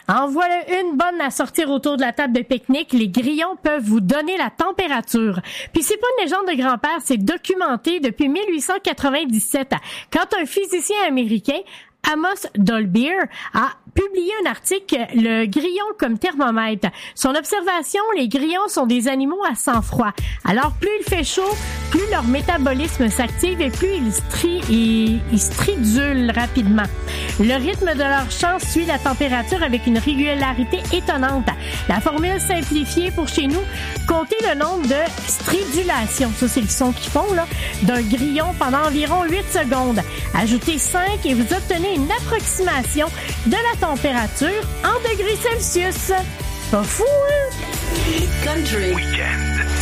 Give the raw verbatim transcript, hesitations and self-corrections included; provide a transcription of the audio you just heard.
En voilà une bonne à sortir autour de la table de pique-nique. Les grillons peuvent vous donner la température. Puis c'est pas une légende de grand-père, c'est documenté depuis mille huit cent quatre-vingt-dix-sept, quand un physicien américain, Amos Dolbear, a publié un article, le grillon comme thermomètre. Son observation, les grillons sont des animaux à sang froid. Alors plus il fait chaud, plus leur métabolisme s'active et plus ils, stri- ils, ils stridulent rapidement. Le rythme de leur chant suit la température avec une régularité étonnante. La formule simplifiée pour chez nous, comptez le nombre de stridulations, ça c'est le son qu'ils font là, d'un grillon pendant environ huit secondes. Ajoutez cinq et vous obtenez une approximation de la température en degrés Celsius. Pas fou, hein? Country. Weekend.